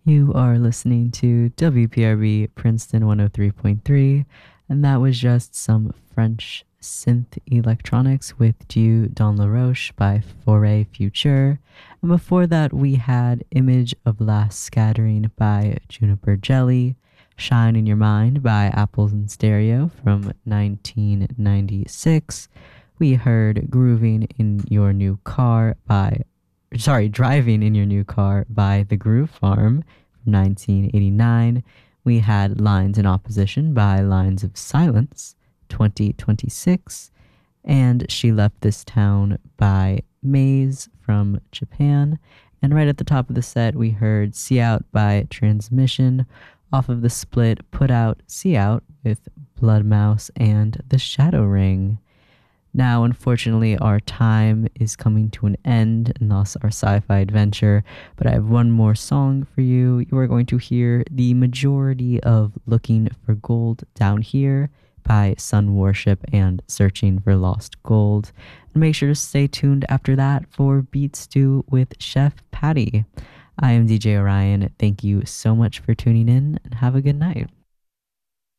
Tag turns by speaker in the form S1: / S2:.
S1: You are listening to WPRB Princeton 103.3, and that was just some French synth electronics with Dieu dans la Roche by Foray Future. And before that, we had Image of Last Scattering by Juniper Jelly, Shine in Your Mind by Apples in Stereo from 1996. We heard Driving in Your New Car by The Groove Farm from 1989. We had Lines in Opposition by Lines of Silence, 2026. And She Left This Town by Maze from Japan. And right at the top of the set, we heard See Out by Transmission off of the split Put Out, See Out with Blood Mouse and The Shadow Ring. Now, unfortunately, our time is coming to an end, and thus our sci-fi adventure, but I have one more song for you. You are going to hear the majority of Looking for Gold Down Here by Sun Worship and Searching for Lost Gold. And make sure to stay tuned after that for Beat Stew with Chef Patty. I am DJ Orion. Thank you so much for tuning in, and have a good night.